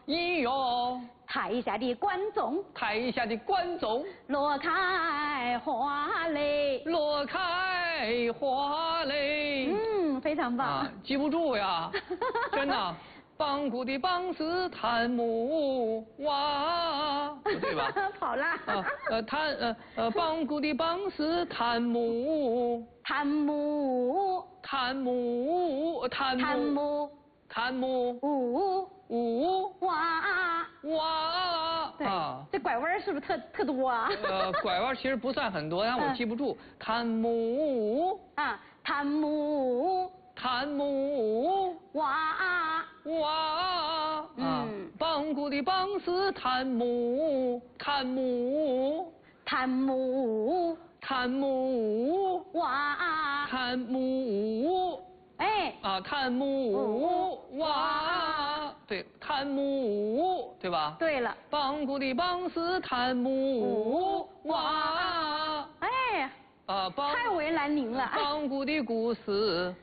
咿哟， 台下的观众， 台下的观众， 落开花嘞， 落开花嘞。 非常棒。 啊，记不住呀，真的。邦古的邦是檀木哇，不对吧？ 跑啦。 邦古的邦是檀木。 檀木。 檀木。 檀木。 檀木。 哇。 哇。 对。这拐弯是不是特多啊？ 拐弯其实不算很多，但我记不住。檀木。 啊，檀木。 檀木。 哇。 哇。邦古的邦是檀木。檀木。 檀木。 檀木。 哇。 檀木。 哎。 檀木。哇。对，檀木，对吧？ 对了。 邦古的邦是檀木。哇。 哎。太为难您了。 邦古的古是